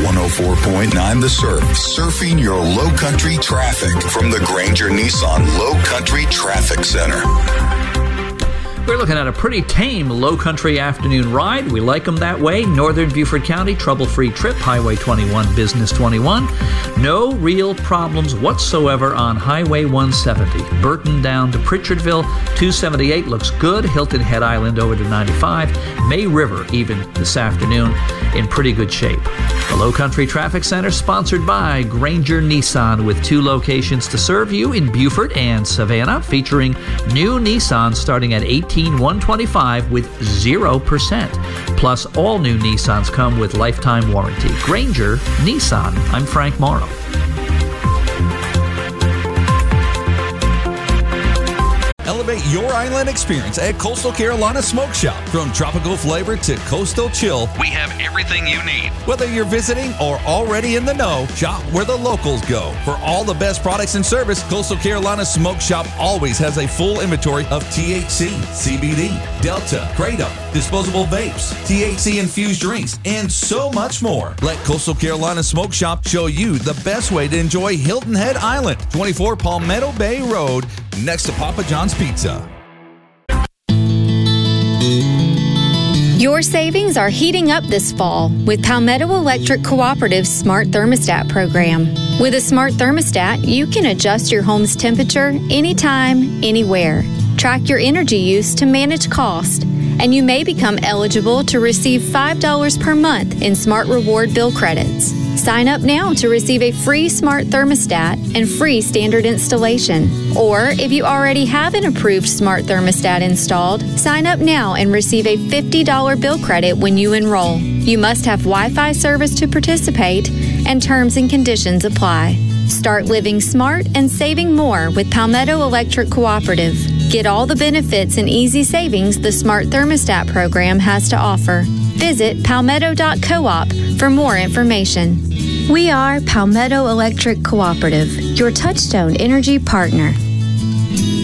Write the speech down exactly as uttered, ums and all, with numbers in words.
one oh four point nine The Surf, surfing your low country traffic from the Granger Nissan Low Country Traffic Center. We're looking at a pretty tame low country afternoon ride. We like them that way. Northern Beaufort County, trouble-free trip, Highway twenty-one, Business twenty-one. No real problems whatsoever on Highway one seventy. Burton down to Pritchardville, two seventy-eight looks good. Hilton Head Island over to ninety-five. May River, even this afternoon, in pretty good shape. The Low Country Traffic Center, sponsored by Granger Nissan, with two locations to serve you in Beaufort and Savannah, featuring new Nissans starting at eighteen thousand one hundred twenty-five dollars with zero percent. Plus, all new Nissans come with lifetime warranty. Granger Nissan. I'm Frank Morrow. Elevate your island experience at Coastal Carolina Smoke Shop. From tropical flavor to coastal chill, we have everything you need. Whether you're visiting or already in the know, shop where the locals go. For all the best products and service, Coastal Carolina Smoke Shop always has a full inventory of T H C, C B D, Delta, Kratom, disposable vapes, T H C-infused drinks, and so much more. Let Coastal Carolina Smoke Shop show you the best way to enjoy Hilton Head Island, twenty-four Palmetto Bay Road, next to Papa John's Pizza. Your savings are heating up this fall with Palmetto Electric Cooperative's Smart Thermostat program. With a smart thermostat, you can adjust your home's temperature anytime, anywhere. Track your energy use to manage cost, and you may become eligible to receive five dollars per month in Smart Reward bill credits. Sign up now to receive a free smart thermostat and free standard installation. Or if you already have an approved smart thermostat installed, sign up now and receive a fifty dollars bill credit when you enroll. You must have Wi-Fi service to participate, and terms and conditions apply. Start living smart and saving more with Palmetto Electric Cooperative. Get all the benefits and easy savings the Smart Thermostat program has to offer. Visit palmetto dot coop for more information. We are Palmetto Electric Cooperative, your Touchstone Energy partner.